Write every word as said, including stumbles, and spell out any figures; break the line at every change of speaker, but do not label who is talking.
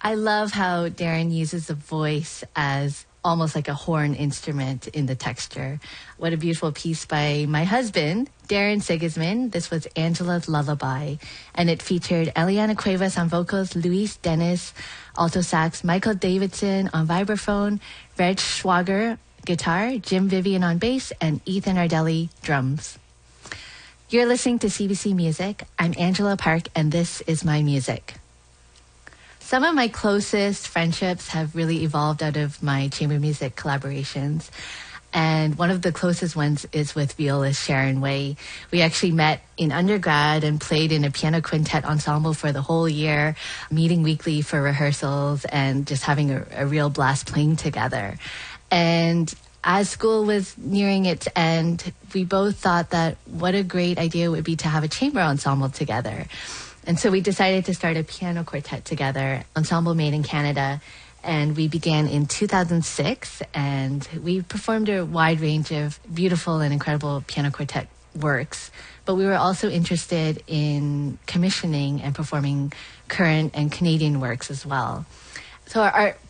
I love how Darren uses the voice as almost like a horn instrument in the texture. What a beautiful piece by my husband, Darren Sigismund. This was Angela's Lullaby, and it featured Eliana Cuevas on vocals, Luis Dennis, alto sax, Michael Davidson on vibraphone, Reg Schwager, guitar, Jim Vivian on bass, and Ethan Ardelli, drums. You're listening to C B C Music. I'm Angela Park, and this is my music. Some of my closest friendships have really evolved out of my chamber music collaborations. And one of the closest ones is with violist Sharon Way. We actually met in undergrad and played in a piano quintet ensemble for the whole year, meeting weekly for rehearsals and just having a, a real blast playing together. And as school was nearing its end, we both thought that what a great idea it would be to have a chamber ensemble together. And so we decided to start a piano quartet together, Ensemble Made in Canada, and we began in two thousand six, and we performed a wide range of beautiful and incredible piano quartet works, but we were also interested in commissioning and performing current and Canadian works as well. So our, our